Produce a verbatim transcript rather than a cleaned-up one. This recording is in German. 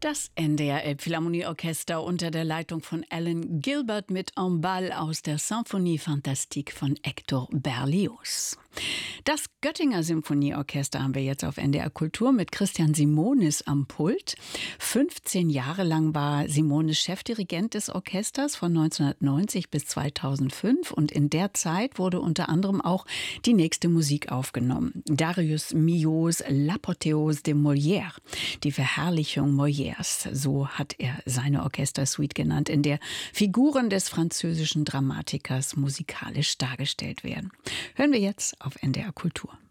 Das N D R Elbphilharmonieorchester unter der Leitung von Alan Gilbert mit En Bal aus der Symphonie Fantastique von Hector Berlioz. Das Göttinger Symphonieorchester haben wir jetzt auf N D R Kultur mit Christian Simonis am Pult. fünfzehn Jahre lang war Simonis Chefdirigent des Orchesters von neunzehnhundertneunzig bis zweitausendfünf und in der Zeit wurde unter anderem auch die nächste Musik aufgenommen. Darius Milhaud's L'Apothéose de Molière, die Verherrlichung Molières, so hat er seine Orchestersuite genannt, in der Figuren des französischen Dramatikers musikalisch dargestellt werden. Hören wir jetzt auf N D R Kultur.